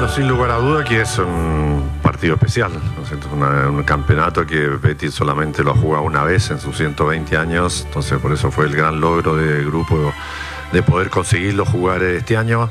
Bueno, sin lugar a duda que es un partido especial, ¿no es cierto? Un campeonato que Betis solamente lo ha jugado una vez en sus 120 años, entonces por eso fue el gran logro del grupo de poder conseguirlo jugar este año.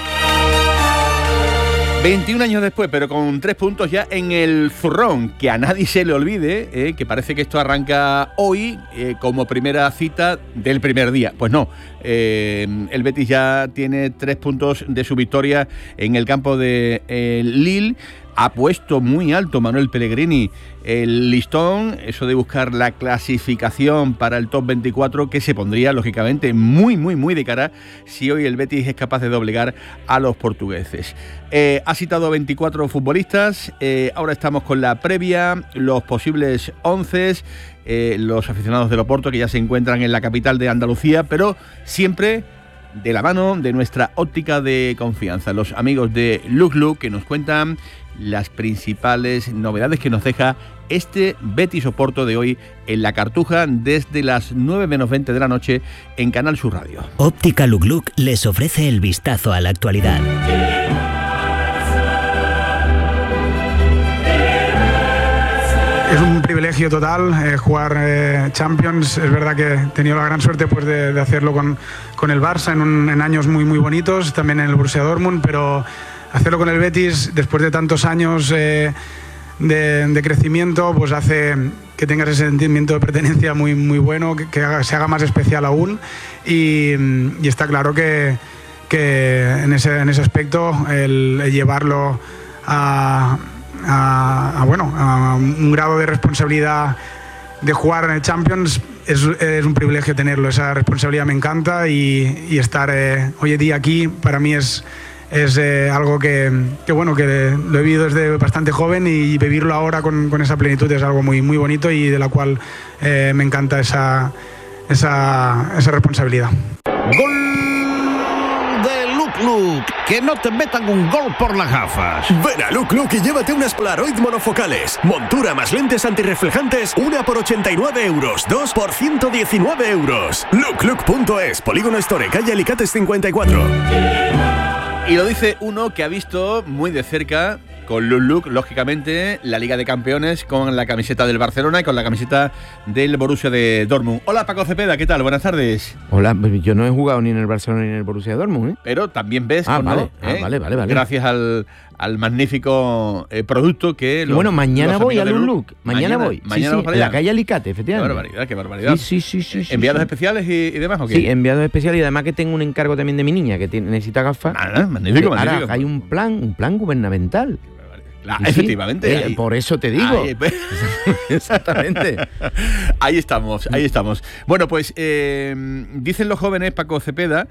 21 años después, pero con 3 puntos ya en el zurrón, que a nadie se le olvide, que parece que esto arranca hoy como primera cita del primer día. Pues no, el Betis ya tiene 3 puntos de su victoria en el campo de Lille. Ha puesto muy alto Manuel Pellegrini el listón, eso de buscar la clasificación para el top 24, que se pondría lógicamente muy de cara si hoy el Betis es capaz de doblegar a los portugueses. Ha citado 24 futbolistas, ahora estamos con la previa, los posibles 11, los aficionados del Oporto que ya se encuentran en la capital de Andalucía, pero siempre de la mano de nuestra óptica de confianza, los amigos de Look Look, que nos cuentan las principales novedades que nos deja este Betis Oporto de hoy en La Cartuja desde las 9 menos 20 de la noche en Canal Sur Radio. Óptica Look Look les ofrece el vistazo a la actualidad. Es un privilegio total jugar Champions. Es verdad que he tenido la gran suerte pues, de hacerlo con el Barça en años muy bonitos, también en el Borussia Dortmund, pero hacerlo con el Betis después de tantos años de crecimiento pues hace que tengas ese sentimiento de pertenencia muy bueno, que se haga más especial aún y está claro que en ese aspecto el llevarlo a un grado de responsabilidad de jugar en el Champions es un privilegio tenerlo. Esa responsabilidad me encanta y estar hoy en día aquí para mí es algo que lo he vivido desde bastante joven y vivirlo ahora con esa plenitud es algo muy bonito y de la cual me encanta esa responsabilidad. ¡Gol de Look Look! ¡Que no te metan un gol por las gafas! Ven a Look Look y llévate unas Polaroid monofocales. Montura más lentes antirreflejantes, una por 89 euros, 2 por 119 euros. Looklook.es, Polígono Store, calle Alicates 54. Y lo dice uno que ha visto muy de cerca, con Look Look, lógicamente, la Liga de Campeones con la camiseta del Barcelona y con la camiseta del Borussia de Dortmund. Hola, Paco Cepeda, ¿qué tal? Buenas tardes. Hola, yo no he jugado ni en el Barcelona ni en el Borussia Dortmund, ¿eh? Pero también ves, vale. Vale. Gracias al magnífico producto que... Bueno, mañana voy a Look Look. Mañana voy. Mañana en la calle Alicate, efectivamente. Qué barbaridad. Sí. ¿Enviados especiales y demás o qué? Sí, enviados especiales y además que tengo un encargo también de mi niña que necesita gafas. Magnífico. Ahora hay un plan gubernamental. Efectivamente. Por eso te digo. Exactamente. Ahí estamos. Bueno, pues dicen los jóvenes, Paco Cepeda,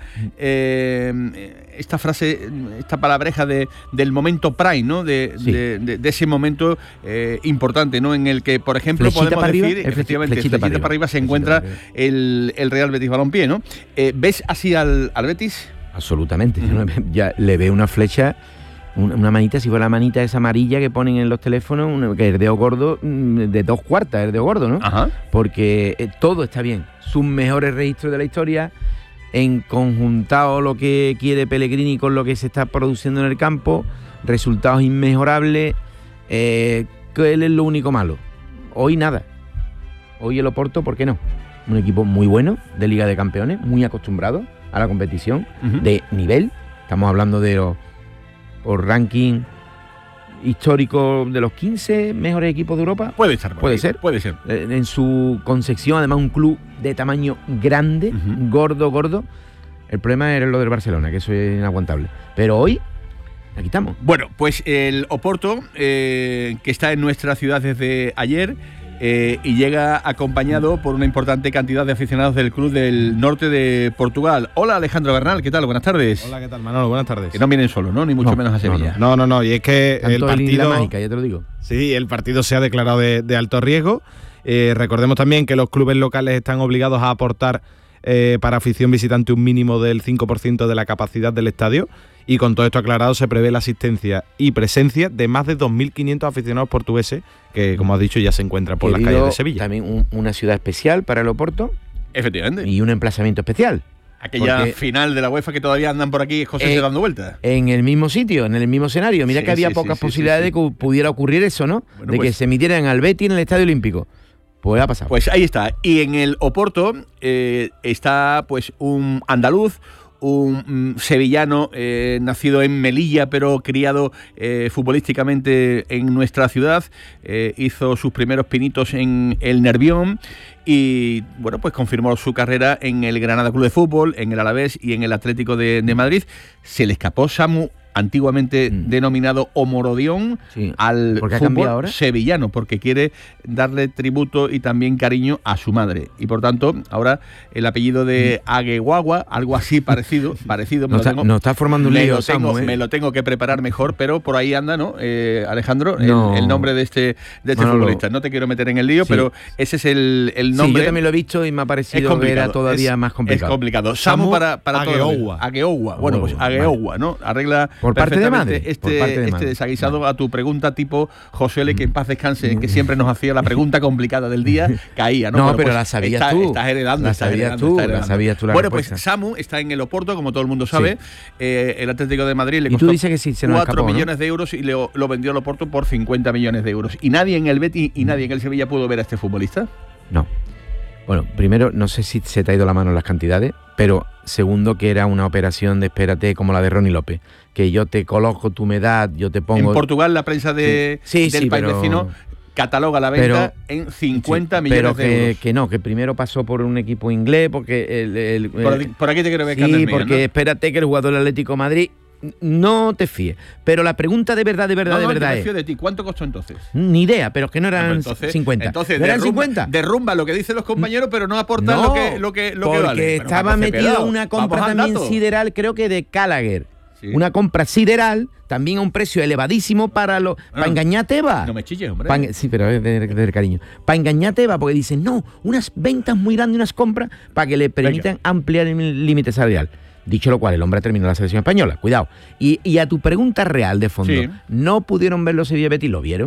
esta frase, esta palabreja del momento prime, ¿no? De ese momento importante, ¿no? En el que, por ejemplo, flechita podemos decir, arriba, efectivamente, flechita para arriba se encuentra el Real Betis Balompié, ¿no? ¿Ves así al Betis? Absolutamente. Ya le veo una flecha. Una manita, si fuera la manita esa amarilla que ponen en los teléfonos, que es el dedo gordo de 2 cuartas, el dedo gordo, ¿no? Ajá. Porque todo está bien. Sus mejores registros de la historia, en conjuntado lo que quiere Pellegrini con lo que se está produciendo en el campo, resultados inmejorables. ¿Qué es lo único malo? Hoy nada. Hoy el Oporto, ¿por qué no? Un equipo muy bueno, de Liga de Campeones, muy acostumbrado a la competición, de nivel. Estamos hablando de por ranking histórico de los 15 mejores equipos de Europa. Puede ser. En su concepción, además, un club de tamaño grande, gordo. El problema era lo del Barcelona, que eso es inaguantable. Pero hoy, aquí estamos. Bueno, pues el Oporto, que está en nuestra ciudad desde ayer, y llega acompañado por una importante cantidad de aficionados del club del norte de Portugal. Hola, Alejandro Bernal, ¿qué tal? Buenas tardes. Hola, ¿qué tal, Manolo? Buenas tardes. Que no vienen solos, ¿no? Ni mucho menos a Sevilla. No, y es que tanto el partido... la mágica, ya te lo digo. Sí, el partido se ha declarado de alto riesgo. Recordemos también que los clubes locales están obligados a aportar para afición visitante un mínimo del 5% de la capacidad del estadio. Y con todo esto aclarado, se prevé la asistencia y presencia de más de 2.500 aficionados portugueses que, como has dicho, ya se encuentran por las calles de Sevilla. También una ciudad especial para el Oporto. Efectivamente. Y un emplazamiento especial. Aquella Porque final de la UEFA que todavía andan por aquí, José, dando vueltas. En el mismo sitio, en el mismo escenario. Mira que había pocas posibilidades de que pudiera ocurrir eso, ¿no? Bueno, de pues, que se midieran al Betis en el Estadio Olímpico. Pues ha pasado. Pues ahí está. Y en el Oporto está pues un andaluz, un sevillano nacido en Melilla pero criado futbolísticamente en nuestra ciudad. Hizo sus primeros pinitos en el Nervión y bueno, pues confirmó su carrera en el Granada Club de Fútbol, en el Alavés y en el Atlético de Madrid. Se le escapó Samu, antiguamente denominado Omorodión, al fútbol sevillano, porque quiere darle tributo y también cariño a su madre. Y por tanto, ahora el apellido de Agueguagua, algo así parecido, nos está formando un lío, Samu, me lo tengo que preparar mejor, pero por ahí anda, ¿no? Alejandro, el nombre de este futbolista. No te quiero meter en el lío, pero ese es el nombre. Sí, yo también lo he visto y me ha parecido que era todavía más complicado. Es complicado. Samu para Agueogua. Agueogua. Bueno, pues Agueogua, ¿no? Arregla por parte de madre. Este desaguisado a tu pregunta tipo José L, que en paz descanse, que siempre nos hacía la pregunta complicada del día, caía, ¿no? No, bueno, pero pues la sabías tú. Estás heredando. La sabías tú. Bueno, pues Samu está en el Oporto, como todo el mundo sabe. El Atlético de Madrid le costó 4 millones de euros y lo vendió al Oporto por 50 millones de euros. ¿Y nadie en el Betis y nadie en el Sevilla pudo ver a este futbolista? No. Bueno, primero, no sé si se te ha ido la mano en las cantidades, pero segundo, que era una operación de espérate como la de Ronnie López, que yo te coloco tu humedad, yo te pongo... En Portugal la prensa del país vecino cataloga la venta en 50 millones de euros. Que primero pasó por un equipo inglés, porque... por aquí te quiero ver que sí, porque ¿no? Espérate que el jugador del Atlético de Madrid... No te fíes. Pero la pregunta de verdad yo me es... fío de ti. ¿Cuánto costó entonces? Ni idea, pero es que no eran 50. Entonces, ¿no eran 50? Derrumba lo que dicen los compañeros, pero no aportan lo que vale. Porque estaba metido una compra también sideral, creo que de Gallagher. Sí. Una compra sideral, también a un precio elevadísimo para engañar a Tebas. No me chilles, hombre. Sí, pero es de cariño. Para engañar a Tebas, porque dicen, no, unas ventas muy grandes, unas compras, para que le permitan ampliar el límite salarial. Dicho lo cual, el hombre terminó la selección española, cuidado. Y a tu pregunta real de fondo, ¿no pudieron ver los Sevilla Betis? ¿Lo vieron?